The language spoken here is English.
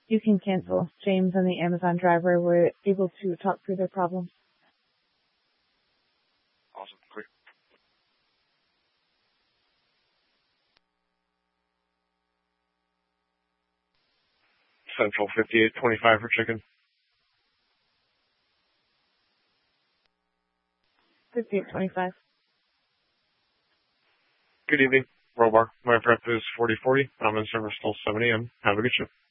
You can cancel. James and the Amazon driver were able to talk through their problem. Awesome. Great. Central 5825 for chicken. 5825. Good evening. Rollbar. My prep is 4040. I'm in service till 7 a.m. Have a good shift.